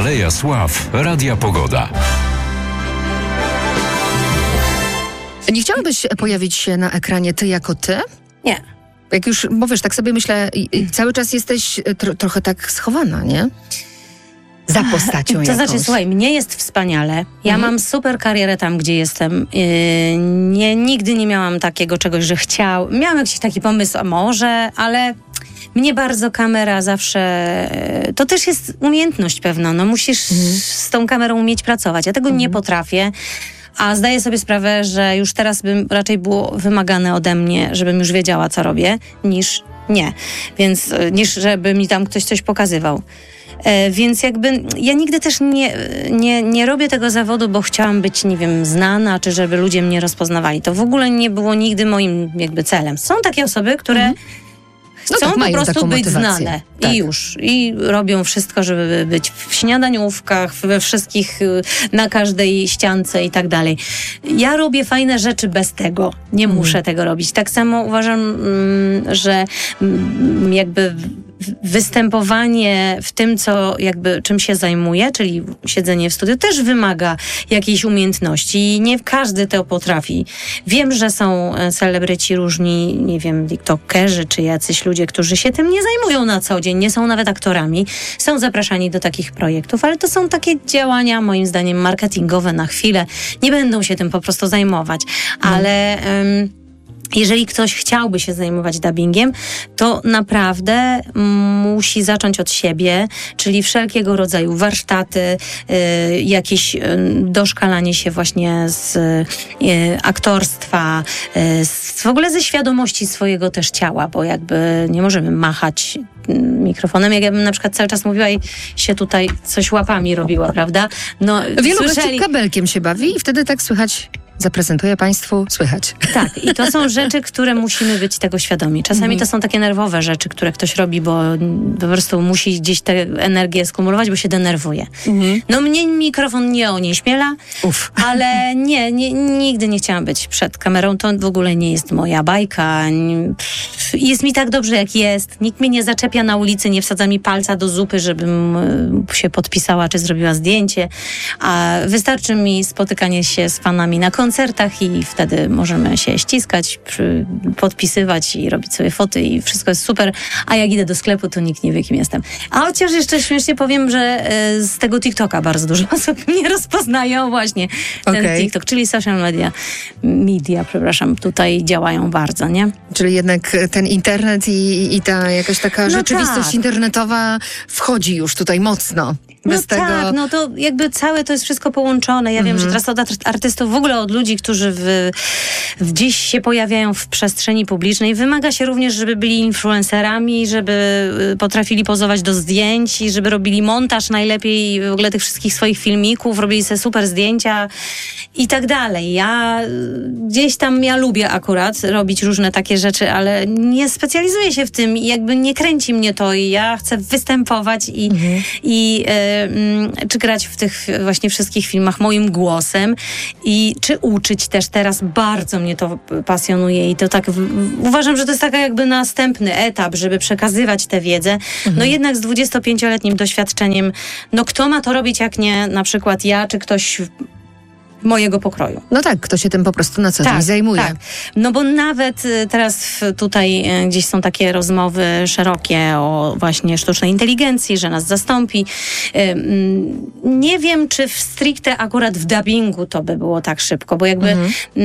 Aleja Sław Radia Pogoda. Nie chciałabyś pojawić się na ekranie ty jako ty? Nie. Jak już, bo wiesz, tak sobie myślę, cały czas jesteś trochę tak schowana, nie? Za postacią jakąś. To znaczy, słuchaj, mnie jest wspaniale. Ja mam super karierę tam, gdzie jestem. Nigdy nie miałam takiego czegoś, że miałam jakiś taki pomysł, a może, ale mnie bardzo kamera zawsze... To też jest umiejętność pewna. No musisz z tą kamerą umieć pracować. Ja tego nie potrafię. A zdaję sobie sprawę, że już teraz bym raczej było wymagane ode mnie, żebym już wiedziała, co robię, niż nie. Więc niż żeby mi tam ktoś coś pokazywał. Więc jakby ja nigdy też nie robię tego zawodu, bo chciałam być, nie wiem, znana, czy żeby ludzie mnie rozpoznawali. To w ogóle nie było nigdy moim jakby celem. Są takie osoby, które chcą po prostu być znane. Tak. I już. I robią wszystko, żeby być w śniadaniówkach, we wszystkich, na każdej ściance i tak dalej. Ja robię fajne rzeczy bez tego. Nie muszę tego robić. Tak samo uważam, że jakby występowanie w tym, czym się zajmuję, czyli siedzenie w studiu, też wymaga jakiejś umiejętności i nie każdy to potrafi. Wiem, że są celebryci różni, nie wiem, tiktokerzy, czy jacyś ludzie, którzy się tym nie zajmują na co dzień, nie są nawet aktorami, są zapraszani do takich projektów, ale to są takie działania, moim zdaniem, marketingowe na chwilę. Nie będą się tym po prostu zajmować, ale... Jeżeli ktoś chciałby się zajmować dubbingiem, to naprawdę musi zacząć od siebie, czyli wszelkiego rodzaju warsztaty, jakieś doszkalanie się właśnie z aktorstwa, w ogóle ze świadomości swojego też ciała, bo jakby nie możemy machać mikrofonem, jak ja bym na przykład cały czas mówiła i się tutaj coś łapami robiła, prawda? No, wielu gości kabelkiem się bawi i wtedy tak słychać... Zaprezentuję Państwu, słychać. Tak, i to są rzeczy, które musimy być tego świadomi. Czasami to są takie nerwowe rzeczy, które ktoś robi, bo po prostu musi gdzieś tę energię skumulować, bo się denerwuje. No mnie mikrofon nie onieśmiela, ale nigdy nie chciałam być przed kamerą. To w ogóle nie jest moja bajka. Jest mi tak dobrze, jak jest. Nikt mnie nie zaczepia na ulicy, nie wsadza mi palca do zupy, żebym się podpisała, czy zrobiła zdjęcie. A wystarczy mi spotykanie się z fanami na koncertach i wtedy możemy się ściskać, podpisywać i robić sobie foty i wszystko jest super, a jak idę do sklepu, to nikt nie wie, kim jestem. A chociaż jeszcze śmiesznie powiem, że z tego TikToka bardzo dużo osób mnie rozpoznają właśnie. Ten TikTok, czyli social media, tutaj działają bardzo, nie? Czyli jednak ten internet i ta jakaś taka rzeczywistość internetowa wchodzi już tutaj mocno. Bez tego... tak, no to jakby całe to jest wszystko połączone. Ja wiem, że teraz od artystów, w ogóle od ludzi, którzy gdzieś się pojawiają w przestrzeni publicznej, wymaga się również, żeby byli influencerami, żeby potrafili pozować do zdjęć i żeby robili montaż najlepiej w ogóle tych wszystkich swoich filmików, robili sobie super zdjęcia i tak dalej. Ja lubię akurat robić różne takie rzeczy, ale nie specjalizuję się w tym i jakby nie kręci mnie to i ja chcę występować czy grać w tych właśnie wszystkich filmach moim głosem i czy uczyć też teraz. Bardzo mnie to pasjonuje i to tak uważam, że to jest taka jakby następny etap, żeby przekazywać tę wiedzę. No jednak z 25-letnim doświadczeniem, no kto ma to robić, jak nie na przykład ja, czy ktoś mojego pokroju. No tak, kto się tym po prostu na co dzień zajmuje. Tak. No bo nawet teraz tutaj gdzieś są takie rozmowy szerokie o właśnie sztucznej inteligencji, że nas zastąpi. Nie wiem, czy stricte akurat w dubbingu to by było tak szybko, bo jakby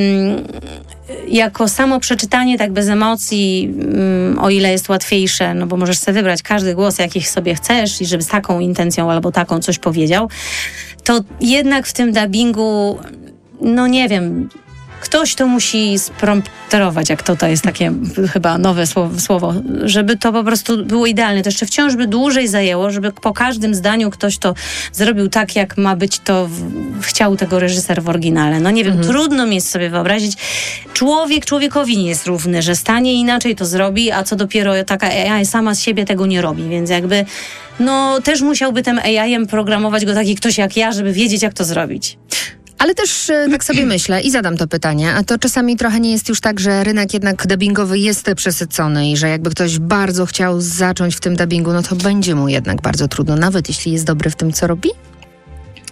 jako samo przeczytanie tak bez emocji, o ile jest łatwiejsze, no bo możesz sobie wybrać każdy głos, jaki sobie chcesz i żeby z taką intencją albo taką coś powiedział, to jednak w tym dubbingu, no nie wiem, ktoś to musi sprompterować, jak to jest takie chyba nowe słowo, żeby to po prostu było idealne. To jeszcze wciąż by dłużej zajęło, żeby po każdym zdaniu ktoś to zrobił tak, jak ma być to chciał tego reżyser w oryginale. No nie wiem, trudno mi jest sobie wyobrazić. Człowiek człowiekowi nie jest równy, że stanie inaczej to zrobi, a co dopiero taka AI sama z siebie tego nie robi, więc jakby no też musiałby tym AI-em programować go taki ktoś jak ja, żeby wiedzieć, jak to zrobić. Ale też tak sobie myślę i zadam to pytanie, a to czasami trochę nie jest już tak, że rynek jednak dubbingowy jest przesycony i że jakby ktoś bardzo chciał zacząć w tym dubbingu, no to będzie mu jednak bardzo trudno, nawet jeśli jest dobry w tym, co robi?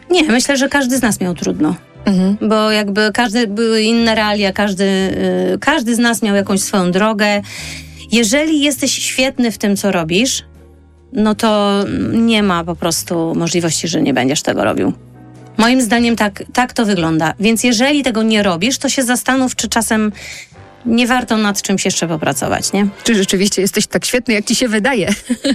Nie, myślę, że każdy z nas miał trudno. Bo jakby były inne realia, każdy z nas miał jakąś swoją drogę. Jeżeli jesteś świetny w tym, co robisz, no to nie ma po prostu możliwości, że nie będziesz tego robił. Moim zdaniem tak to wygląda. Więc jeżeli tego nie robisz, to się zastanów, czy czasem nie warto nad czymś jeszcze popracować, nie? Czy rzeczywiście jesteś tak świetny, jak ci się wydaje?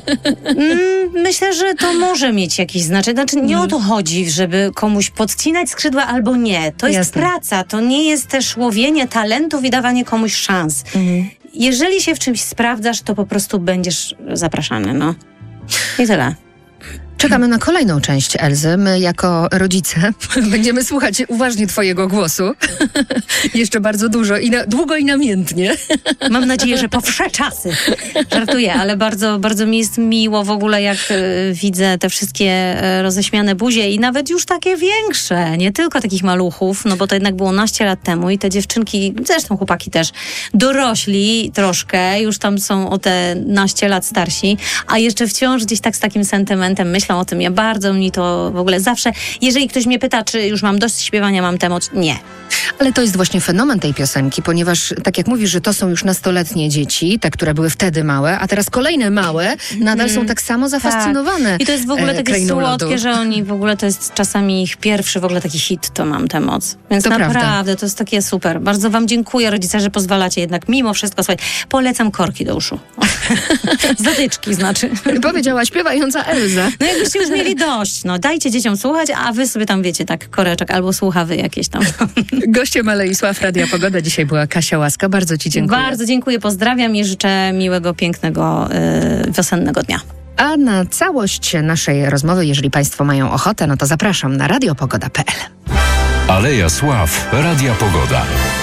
Myślę, że to może mieć jakieś znaczenie. Znaczy, nie o to chodzi, żeby komuś podcinać skrzydła albo nie. To jest praca, to nie jest też łowienie talentów i dawanie komuś szans. Jeżeli się w czymś sprawdzasz, to po prostu będziesz zapraszany, no. I tyle. Czekamy na kolejną część Elzy. My jako rodzice będziemy słuchać uważnie twojego głosu. Jeszcze bardzo dużo długo i namiętnie. Mam nadzieję, że po wsze czasy. Żartuję, ale bardzo, bardzo mi jest miło w ogóle, jak widzę te wszystkie roześmiane buzie i nawet już takie większe, nie tylko takich maluchów, no bo to jednak było naście lat temu i te dziewczynki, zresztą chłopaki też, dorośli troszkę, już tam są o te naście lat starsi, a jeszcze wciąż gdzieś tak z takim sentymentem myślą o tym. Bardzo mi to w ogóle zawsze, jeżeli ktoś mnie pyta, czy już mam dość śpiewania, mam temat, nie. Ale to jest właśnie fenomen tej piosenki, ponieważ tak jak mówisz, że to są już nastoletnie dzieci, te, które były wtedy małe, a teraz kolejne małe nadal są tak samo zafascynowane. Tak. I to jest w ogóle takie słodkie, że oni w ogóle, to jest czasami ich pierwszy w ogóle taki hit, to Mam tę moc. Więc to naprawdę, prawda. To jest takie super. Bardzo wam dziękuję, rodzice, że pozwalacie jednak mimo wszystko, słuchaj, polecam korki do uszu. Zatyczki znaczy. Powiedziała śpiewająca Elza. No jakbyście już mieli dość, no dajcie dzieciom słuchać, a wy sobie tam wiecie, tak koreczek albo słuchawy jakieś tam. Gościem Aleisław Radia Pogoda dzisiaj była Kasia Łaska. Bardzo ci dziękuję. Bardzo dziękuję, pozdrawiam i życzę miłego, pięknego, wiosennego dnia. A na całość naszej rozmowy, jeżeli państwo mają ochotę, no to zapraszam na radiopogoda.pl. Aleja Sław, Radia Pogoda.